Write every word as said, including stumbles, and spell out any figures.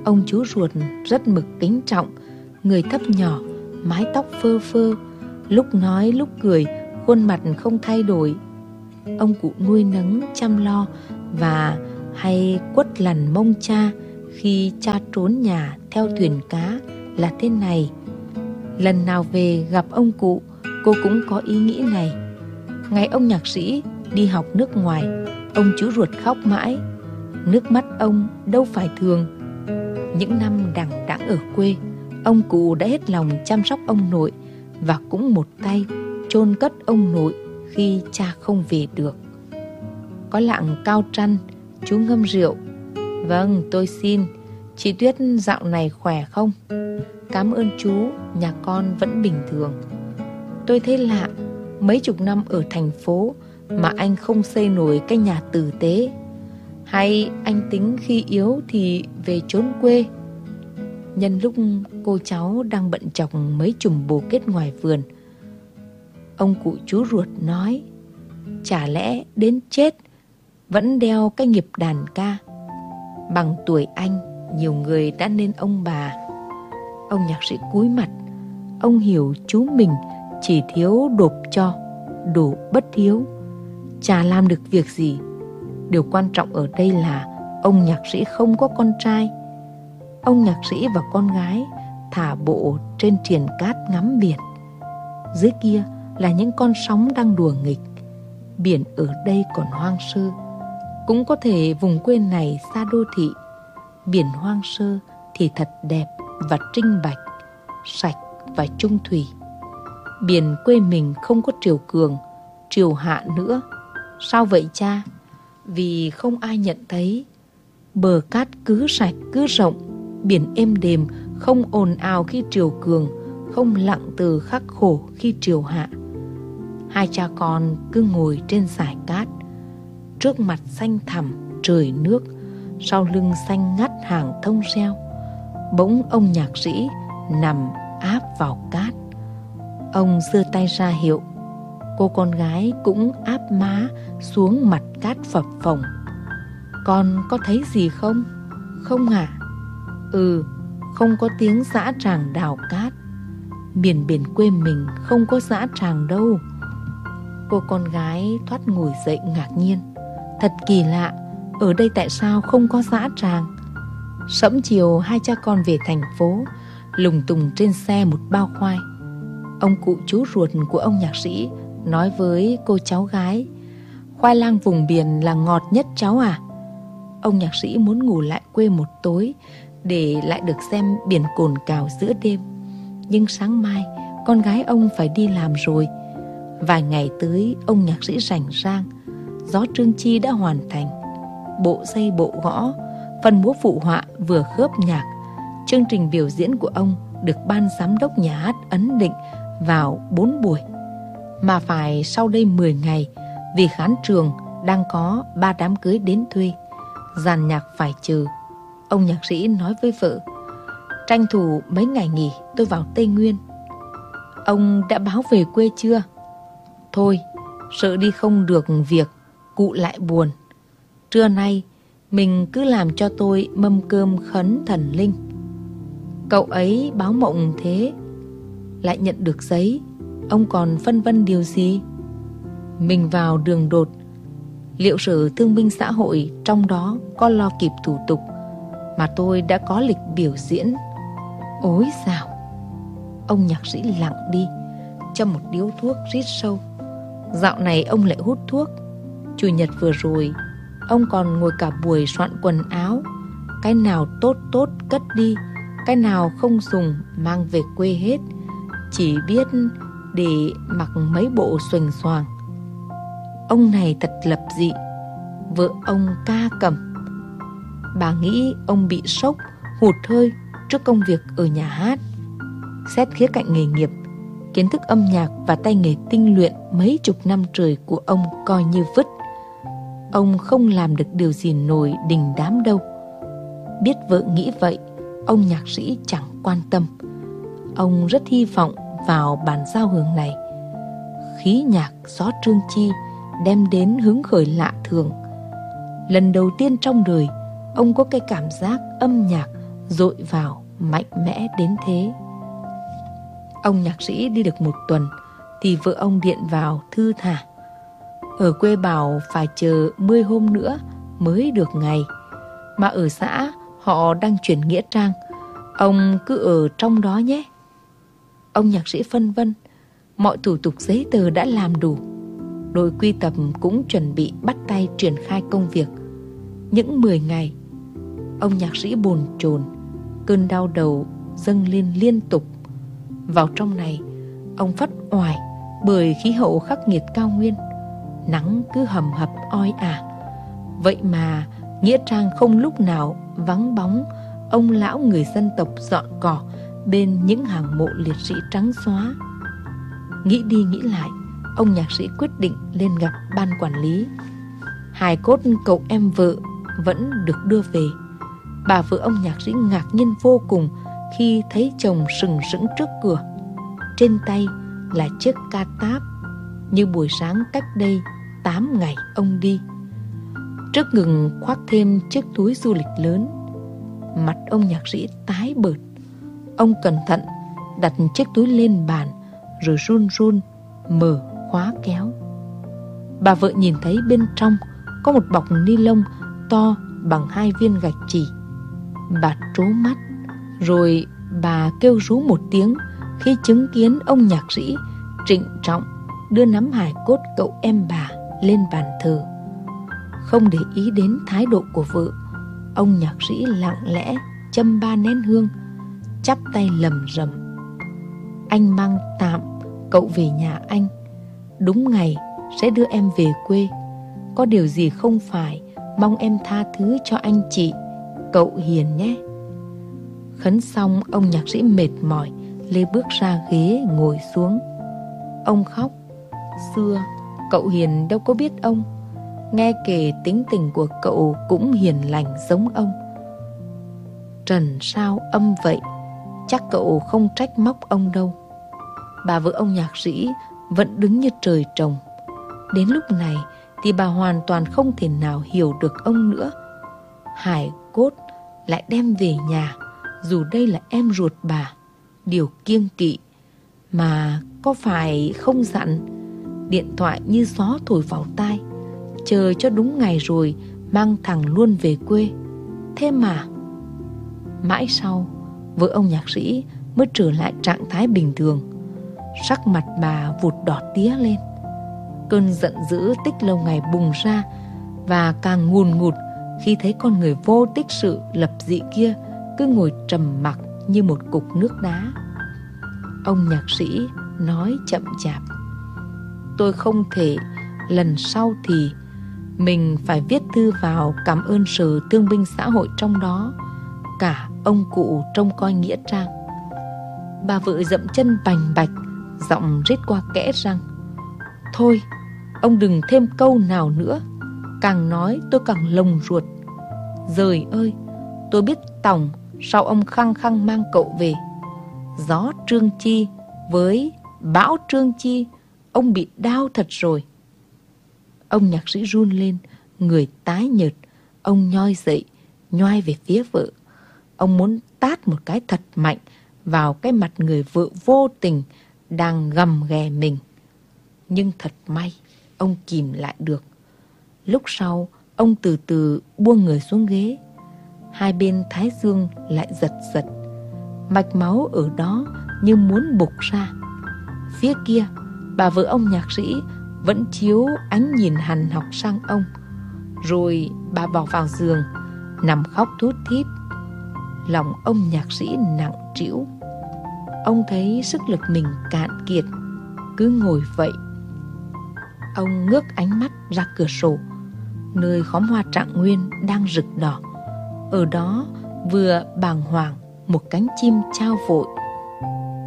Ông chú ruột rất mực kính trọng, người thấp nhỏ, mái tóc phơ phơ, lúc nói lúc cười, khuôn mặt không thay đổi. Ông cụ nuôi nấng chăm lo và hay quất lằn mông cha khi cha trốn nhà theo thuyền cá là thế này. Lần nào về gặp ông cụ, cô cũng có ý nghĩ này. Ngày ông nhạc sĩ đi học nước ngoài, ông chú ruột khóc mãi. Nước mắt ông đâu phải thường. Những năm đằng đẵng ở quê, ông cụ đã hết lòng chăm sóc ông nội và cũng một tay chôn cất ông nội khi cha không về được. Có lạng cao trăn, chú ngâm rượu. Vâng, tôi xin. Chị Tuyết dạo này khỏe không? Cảm ơn chú, nhà con vẫn bình thường. Tôi thấy lạ, mấy chục năm ở thành phố mà anh không xây nổi cái nhà tử tế. Hay anh tính khi yếu thì về trốn quê? Nhân lúc cô cháu đang bận chọc mấy chùm bồ kết ngoài vườn, ông cụ chú ruột nói, chả lẽ đến chết vẫn đeo cái nghiệp đàn ca. Bằng tuổi anh, nhiều người đã nên ông bà. Ông nhạc sĩ cúi mặt. Ông hiểu chú mình chỉ thiếu độp cho, đủ bất hiếu, chả làm được việc gì. Điều quan trọng ở đây là ông nhạc sĩ không có con trai. Ông nhạc sĩ và con gái thả bộ trên triền cát ngắm biển. Dưới kia là những con sóng đang đùa nghịch. Biển ở đây còn hoang sơ. Cũng có thể vùng quê này xa đô thị. Biển hoang sơ thì thật đẹp và trinh bạch, sạch và trung thủy. Biển quê mình không có triều cường, triều hạ nữa. Sao vậy cha? Vì không ai nhận thấy. Bờ cát cứ sạch cứ rộng, biển êm đềm, không ồn ào khi triều cường, không lặng từ khắc khổ khi triều hạ. Hai cha con cứ ngồi trên dải cát, trước mặt xanh thẳm trời nước, sau lưng xanh ngắt hàng thông reo. Bỗng ông nhạc sĩ nằm áp vào cát. Ông giơ tay ra hiệu. Cô con gái cũng áp má xuống mặt cát phập phồng. Con có thấy gì không? Không ạ? À? Ừ, không có tiếng dã tràng đào cát. Biển biển quê mình không có dã tràng đâu. Cô con gái thoát ngồi dậy ngạc nhiên. Thật kỳ lạ, ở đây tại sao không có dã tràng? Sẫm chiều hai cha con về thành phố, lùng tùng trên xe một bao khoai. Ông cụ chú ruột của ông nhạc sĩ nói với cô cháu gái, khoai lang vùng biển là ngọt nhất cháu à. Ông nhạc sĩ muốn ngủ lại quê một tối để lại được xem biển cồn cào giữa đêm. Nhưng sáng mai con gái ông phải đi làm rồi. Vài ngày tới ông nhạc sĩ rảnh rang. Gió Trương Chi đã hoàn thành. Bộ dây bộ gõ, phần múa phụ họa vừa khớp nhạc. Chương trình biểu diễn của ông được ban giám đốc nhà hát ấn định vào bốn buổi. Mà phải sau đây mười ngày, vì khán trường đang có ba đám cưới đến thuê. Dàn nhạc phải chờ. Ông nhạc sĩ nói với vợ, tranh thủ mấy ngày nghỉ tôi vào Tây Nguyên. Ông đã báo về quê chưa? Thôi, sợ đi không được việc, cụ lại buồn. Trưa nay mình cứ làm cho tôi mâm cơm khấn thần linh. Cậu ấy báo mộng thế, lại nhận được giấy. Ông còn phân vân điều gì? Mình vào đường đột, liệu Sở Thương binh Xã hội trong đó có lo kịp thủ tục, mà tôi đã có lịch biểu diễn. Ối dào! Ông nhạc sĩ lặng đi, châm một điếu thuốc rít sâu. Dạo này ông lại hút thuốc. Chủ nhật vừa rồi, ông còn ngồi cả buổi soạn quần áo. Cái nào tốt tốt cất đi, cái nào không dùng mang về quê hết. Chỉ biết để mặc mấy bộ xuềnh xoàng. Ông này thật lập dị. Vợ ông ca cầm. Bà nghĩ ông bị sốc, hụt hơi trước công việc ở nhà hát. Xét khía cạnh nghề nghiệp, kiến thức âm nhạc và tay nghề tinh luyện mấy chục năm trời của ông coi như vứt. Ông không làm được điều gì nổi đình đám đâu. Biết vợ nghĩ vậy, ông nhạc sĩ chẳng quan tâm. Ông rất hy vọng vào bản giao hưởng này. Khí nhạc gió Trương Chi đem đến hứng khởi lạ thường. Lần đầu tiên trong đời, ông có cái cảm giác âm nhạc dội vào mạnh mẽ đến thế. Ông nhạc sĩ đi được một tuần thì vợ ông điện vào thư thả. Ở quê bảo phải chờ mười hôm nữa mới được ngày, mà ở xã họ đang chuyển nghĩa trang, ông cứ ở trong đó nhé. Ông nhạc sĩ phân vân. Mọi thủ tục giấy tờ đã làm đủ, đội quy tập cũng chuẩn bị bắt tay triển khai công việc. Những mười ngày, ông nhạc sĩ bồn chồn, cơn đau đầu dâng lên liên tục. Vào trong này, ông vắt oải bởi khí hậu khắc nghiệt cao nguyên, nắng cứ hầm hập oi ả. Vậy mà nghĩa trang không lúc nào vắng bóng ông lão người dân tộc dọn cỏ bên những hàng mộ liệt sĩ trắng xóa. Nghĩ đi nghĩ lại, ông nhạc sĩ quyết định lên gặp ban quản lý. Hài cốt cậu em vợ vẫn được đưa về. Bà vợ ông nhạc sĩ ngạc nhiên vô cùng khi thấy chồng sừng sững trước cửa. Trên tay là chiếc ca táp như buổi sáng cách đây tám ngày ông đi. Trước ngực khoác thêm chiếc túi du lịch lớn. Mặt ông nhạc sĩ tái bợt. Ông cẩn thận đặt chiếc túi lên bàn rồi run run mở khóa kéo. Bà vợ nhìn thấy bên trong có một bọc ni lông to bằng hai viên gạch chỉ. Bà trố mắt, rồi bà kêu rú một tiếng khi chứng kiến ông nhạc sĩ trịnh trọng đưa nắm hài cốt cậu em bà lên bàn thờ. Không để ý đến thái độ của vợ, ông nhạc sĩ lặng lẽ châm ba nén hương, chắp tay lầm rầm. Anh mang tạm cậu về nhà anh, đúng ngày sẽ đưa em về quê. Có điều gì không phải, mong em tha thứ cho anh chị, cậu hiền nhé. Khấn xong, ông nhạc sĩ mệt mỏi lê bước ra ghế ngồi xuống. Ông khóc. Xưa cậu hiền đâu có biết ông. Nghe kể tính tình của cậu cũng hiền lành giống ông. Trần sao âm vậy, chắc cậu không trách móc ông đâu. Bà vợ ông nhạc sĩ vẫn đứng như trời trồng. Đến lúc này thì bà hoàn toàn không thể nào hiểu được ông nữa. Hài cốt lại đem về nhà, dù đây là em ruột bà, điều kiêng kỵ. Mà có phải không dặn? Điện thoại như gió thổi vào tai, chờ cho đúng ngày rồi mang thằng luôn về quê. Thế mà mãi sau, vợ ông nhạc sĩ mới trở lại trạng thái bình thường. Sắc mặt bà vụt đỏ tía lên. Cơn giận dữ tích lâu ngày bùng ra, và càng ngùn ngụt khi thấy con người vô tích sự lập dị kia cứ ngồi trầm mặc như một cục nước đá. Ông nhạc sĩ nói chậm chạp: Tôi không thể, lần sau thì mình phải viết thư vào cảm ơn Sở Thương binh Xã hội trong đó, cả ông cụ trông coi nghĩa trang. Bà vợ dậm chân bành bạch, giọng rít qua kẽ răng: Thôi, ông đừng thêm câu nào nữa. Càng nói tôi càng lồng ruột. Giời ơi, tôi biết tòng sao ông khăng khăng mang cậu về. Gió Trương Chi với bão Trương Chi, ông bị đau thật rồi. Ông nhạc sĩ run lên, người tái nhợt. Ông nhoi dậy, nhoai về phía vợ. Ông muốn tát một cái thật mạnh vào cái mặt người vợ vô tình đang gầm ghè mình. Nhưng thật may, ông kìm lại được. Lúc sau, ông từ từ buông người xuống ghế. Hai bên thái dương lại giật giật. Mạch máu ở đó như muốn bục ra. Phía kia, bà vợ ông nhạc sĩ vẫn chiếu ánh nhìn hằn học sang ông. Rồi bà bỏ vào giường, nằm khóc thút thít. Lòng ông nhạc sĩ nặng trĩu. Ông thấy sức lực mình cạn kiệt, cứ ngồi vậy. Ông ngước ánh mắt ra cửa sổ, nơi khóm hoa trạng nguyên đang rực đỏ. Ở đó vừa bàng hoàng một cánh chim trao vội